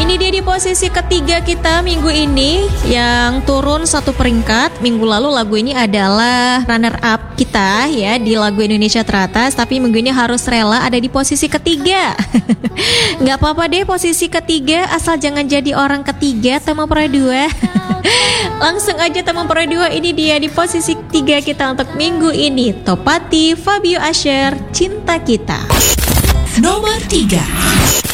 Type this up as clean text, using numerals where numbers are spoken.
Ini dia di posisi ketiga kita minggu ini, yang turun satu peringkat. Minggu lalu lagu ini adalah runner up kita ya di lagu Indonesia teratas, tapi minggu ini harus rela ada di posisi ketiga. Gak apa-apa deh posisi ketiga, asal jangan jadi orang ketiga. Teman Pro 2. Langsung aja teman Pro 2, ini dia di posisi ketiga kita untuk minggu ini. Topati Fabio Asher, Cinta Kita. Nomor 3.